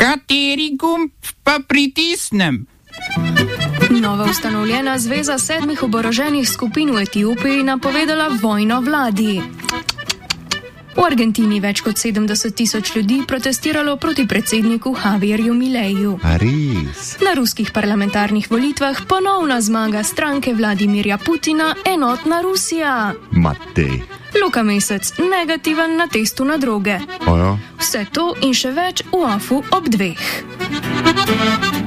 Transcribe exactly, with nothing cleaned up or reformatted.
Kateri gumb pa pritisnem? Nova ustanovljena zveza sedmih oboroženih skupin v Etiopiji napovedala vojno vladi. V Argentini več kot sedemdeset tisoč ljudi protestiralo proti predsedniku Javierju Mileju. Na ruskih parlamentarnih volitvah ponovna zmaga stranke Vladimirja Putina, Enotna Rusija. Matej. Luka Mesec, negativen na testu na droge. Ojo. Vse to in še več v Afu ob dveh.